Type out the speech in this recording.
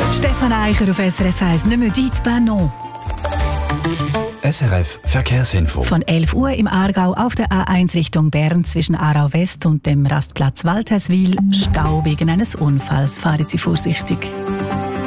Stefan Eicher auf SRF 1, nicht mehr dit Banon. SRF Verkehrsinfo. Von 11 Uhr im Aargau auf der A1 Richtung Bern zwischen Aarau West und dem Rastplatz Walterswil. Stau wegen eines Unfalls. Fahren Sie vorsichtig.